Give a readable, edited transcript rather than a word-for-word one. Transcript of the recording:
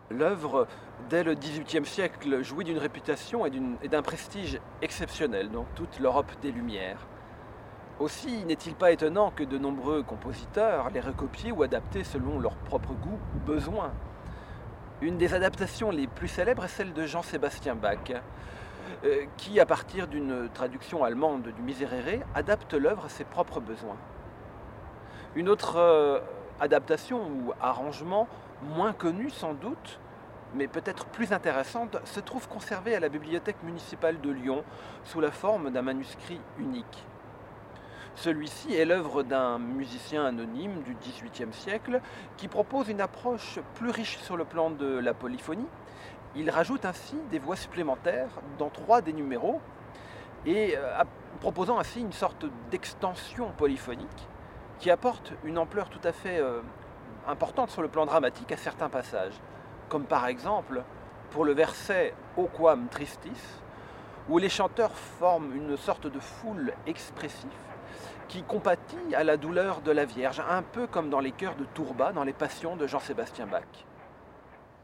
L'œuvre, dès le XVIIIe siècle, jouit d'une réputation et d'un prestige exceptionnel dans toute l'Europe des Lumières. Aussi n'est-il pas étonnant que de nombreux compositeurs l'aient recopié ou adapté selon leur propre goût ou besoin. Une des adaptations les plus célèbres est celle de Jean-Sébastien Bach, qui, à partir d'une traduction allemande du Miserere, adapte l'œuvre à ses propres besoins. Une autre adaptation ou arrangement, moins connu sans doute, mais peut-être plus intéressante, se trouve conservée à la bibliothèque municipale de Lyon sous la forme d'un manuscrit unique. Celui-ci est l'œuvre d'un musicien anonyme du XVIIIe siècle qui propose une approche plus riche sur le plan de la polyphonie. Il rajoute ainsi des voix supplémentaires dans 3 des numéros et proposant ainsi une sorte d'extension polyphonique qui apporte une ampleur tout à fait importante sur le plan dramatique à certains passages, comme par exemple pour le verset O quam tristis, où les chanteurs forment une sorte de foule expressif qui compatit à la douleur de la Vierge, un peu comme dans les chœurs de Tourba dans les Passions de Jean-Sébastien Bach.